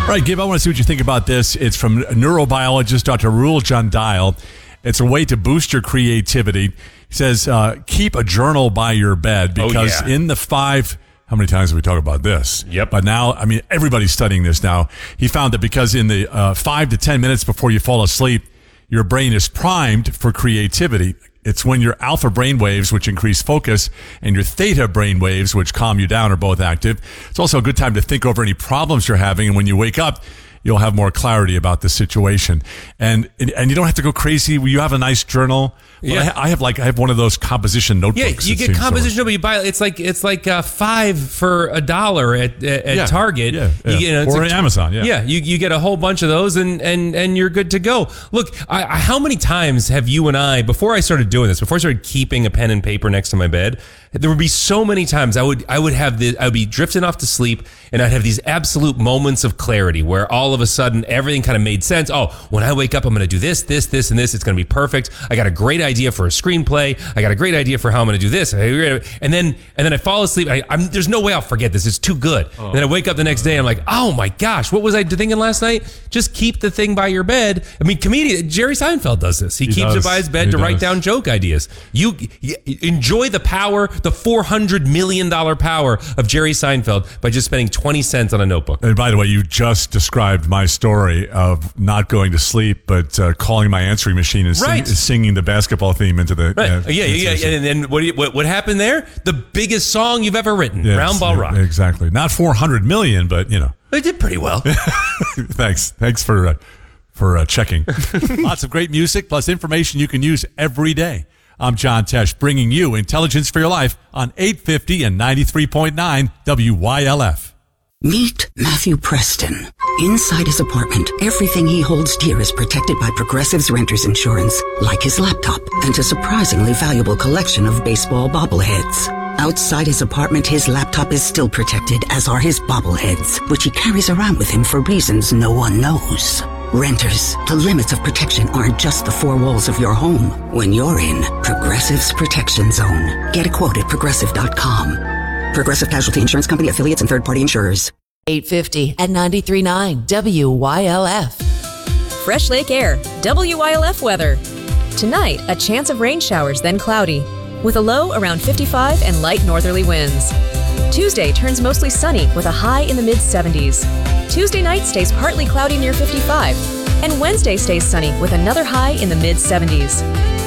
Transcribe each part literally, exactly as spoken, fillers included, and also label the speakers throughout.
Speaker 1: All right, Gib, I want to see what you think about this. It's from neurobiologist Doctor Rul Jandial. It's a way to boost your creativity. He says, uh, keep a journal by your bed because
Speaker 2: oh, yeah.
Speaker 1: in the five... How many times have we talked about this?
Speaker 2: Yep.
Speaker 1: But now, I mean, everybody's studying this now. He found that because in the uh, five to ten minutes before you fall asleep, your brain is primed for creativity. It's when your alpha brain waves, which increase focus, and your theta brain waves, which calm you down, are both active. It's also a good time to think over any problems you're having. And when you wake up, you'll have more clarity about the situation. And and you don't have to go crazy. You have a nice journal. Well,
Speaker 2: Yeah.
Speaker 1: I have like I have one of those composition
Speaker 2: Yeah,
Speaker 1: notebooks.
Speaker 2: you
Speaker 1: it
Speaker 2: get
Speaker 1: seems
Speaker 2: composition notebook. You buy it's like it's like uh, five for a dollar at at, at
Speaker 1: Yeah,
Speaker 2: Target.
Speaker 1: yeah, yeah.
Speaker 2: You, you know, it's
Speaker 1: Or
Speaker 2: like,
Speaker 1: at Amazon, yeah.
Speaker 2: yeah. You you get a whole bunch of those, and and and you're good to go. Look, I, I, how many times have you and I, before I started doing this, before I started keeping a pen and paper next to my bed, there would be so many times I would I would have the I would be drifting off to sleep, and I'd have these absolute moments of clarity where all of a sudden everything kind of made sense. Oh, when I wake up, I'm going to do this, this, this, and this. It's going to be perfect. I got a great idea for a screenplay. I got a great idea for how I'm going to do this. And then and then I fall asleep. I, I'm, there's no way I'll forget this. It's too good. Oh. And then I wake up the next day and I'm like, oh my gosh, what was I thinking last night? Just keep the thing by your bed. I mean, comedian Jerry Seinfeld does this. He, he keeps does. it by his bed he to does. write down joke ideas. You, you enjoy the power, the four hundred million dollars power of Jerry Seinfeld by just spending twenty cents on a notebook.
Speaker 1: And by the way, you just described my story of not going to sleep, but uh, calling my answering machine and
Speaker 2: right.
Speaker 1: sing, singing the basketball theme into the...
Speaker 2: Right.
Speaker 1: Uh,
Speaker 2: yeah, yeah, yeah. And then what, do you, what what happened there? The biggest song you've ever written,
Speaker 1: yes,
Speaker 2: Round Ball Rock.
Speaker 1: Exactly. Not four hundred million, but, you know.
Speaker 2: They did pretty well.
Speaker 1: Thanks. Thanks for uh, for uh, checking. Lots of great music plus information you can use every day. I'm John Tesh, bringing you Intelligence for Your Life on eight fifty and ninety-three point nine W Y L F.
Speaker 3: Meet Matthew Preston. Inside his apartment, everything he holds dear is protected by Progressive's Renter's Insurance, like his laptop and a surprisingly valuable collection of baseball bobbleheads. Outside his apartment, his laptop is still protected, as are his bobbleheads, which he carries around with him for reasons no one knows. Renters, the limits of protection aren't just the four walls of your home. When you're in Progressive's Protection Zone, get a quote at progressive dot com. Progressive Casualty Insurance Company, affiliates, and third-party insurers.
Speaker 4: eight fifty and ninety-three point nine W Y L F.
Speaker 5: Fresh Lake Air, W Y L F weather. Tonight, a chance of rain showers, then cloudy, with a low around fifty-five and light northerly winds. Tuesday turns mostly sunny with a high in the mid seventies. Tuesday night stays partly cloudy near fifty-five, and Wednesday stays sunny with another high in the mid seventies.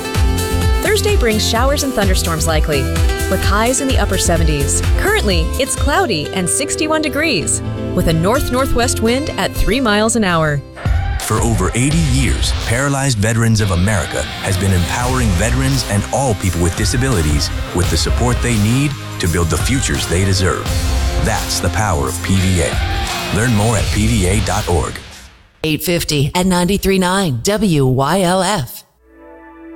Speaker 5: Thursday brings showers and thunderstorms likely, with highs in the upper seventies. Currently, it's cloudy and sixty-one degrees, with a north-northwest wind at three miles an hour.
Speaker 6: For over eighty years, Paralyzed Veterans of America has been empowering veterans and all people with disabilities with the support they need to build the futures they deserve. That's the power of P V A. Learn more at P V A dot org.
Speaker 4: eight fifty and ninety-three point nine W Y L F.